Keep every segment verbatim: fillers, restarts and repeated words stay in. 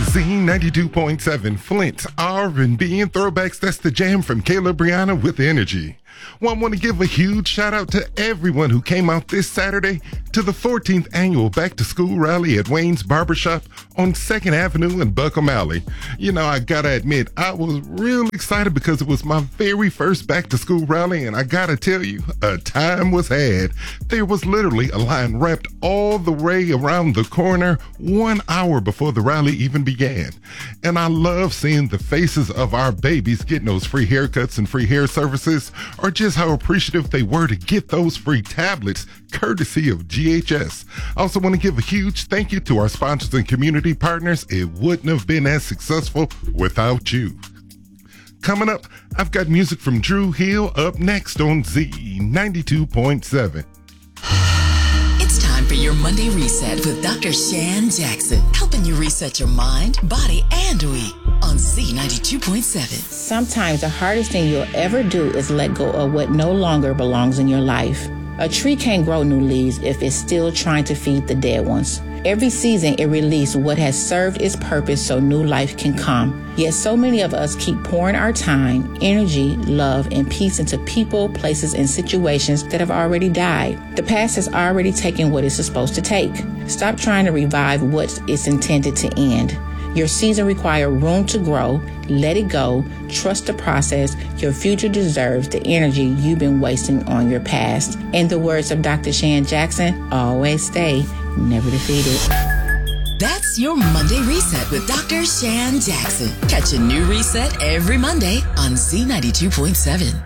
Z ninety-two point seven, Flint, R and B and throwbacks. That's the jam from Kayla Brianna with Energy. Well, I want to give a huge shout out to everyone who came out this Saturday to the fourteenth annual Back to School Rally at Wayne's Barbershop on second Avenue in Buckham Alley. You know, I gotta admit, I was real excited because it was my very first Back to School rally, and I gotta tell you, a time was had. There was literally a line wrapped all the way around the corner one hour before the rally even began. And I love seeing the faces of our babies getting those free haircuts and free hair services, or just how appreciative they were to get those free tablets courtesy of G H S. I also want to give a huge thank you to our sponsors and community partners. It wouldn't have been as successful without you. Coming up, I've got music from Drew Hill up next on Z ninety-two point seven. It's time for your Monday Reset with Doctor Shan Jackson, helping you reset your mind, body, and week on Z ninety-two point seven. Sometimes the hardest thing you'll ever do is let go of what no longer belongs in your life. A tree can't grow new leaves if it's still trying to feed the dead ones. Every season, it releases what has served its purpose so new life can come. Yet so many of us keep pouring our time, energy, love, and peace into people, places, and situations that have already died. The past has already taken what it's supposed to take. Stop trying to revive what it's intended to end. Your season requires room to grow. Let it go. Trust the process. Your future deserves the energy you've been wasting on your past. In the words of Doctor Shan Jackson, always stay, never defeated. That's your Monday Reset with Doctor Shan Jackson. Catch a new reset every Monday on Z ninety-two point seven.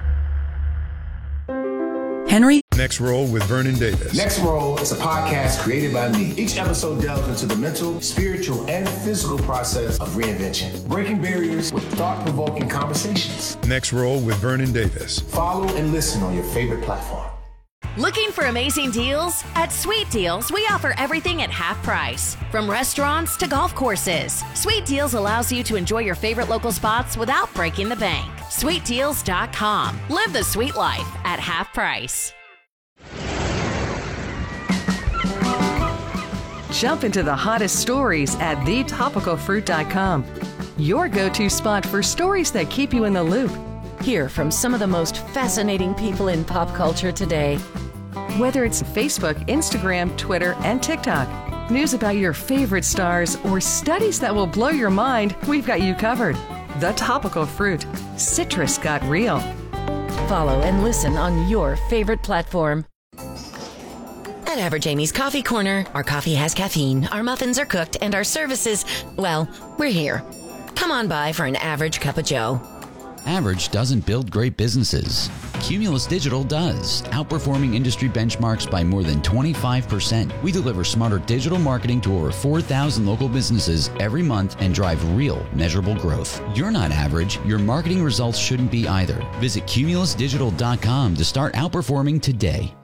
Henry? Next Roll with Vernon Davis. Next Roll is a podcast created by me. Each episode delves into the mental, spiritual, and physical process of reinvention, breaking barriers with thought-provoking conversations. Next Roll with Vernon Davis. Follow and listen on your favorite platform. Looking for amazing deals? At Sweet Deals, we offer everything at half price. From restaurants to golf courses, Sweet Deals allows you to enjoy your favorite local spots without breaking the bank. sweet deals dot com. Live the sweet life at half price. Jump into the hottest stories at the topical fruit dot com. Your go-to spot for stories that keep you in the loop. Hear from some of the most fascinating people in pop culture today. Whether it's Facebook, Instagram, Twitter, and TikTok, news about your favorite stars, or studies that will blow your mind, we've got you covered. The Topical Fruit. Citrus got real. Follow and listen on your favorite platform. At Average Amy's Coffee Corner, our coffee has caffeine, our muffins are cooked, and our services, well, we're here. Come on by for an average cup of joe. Average doesn't build great businesses. Cumulus Digital does, outperforming industry benchmarks by more than twenty-five percent. We deliver smarter digital marketing to over four thousand local businesses every month and drive real, measurable growth. You're not average. Your marketing results shouldn't be either. Visit cumulus digital dot com to start outperforming today.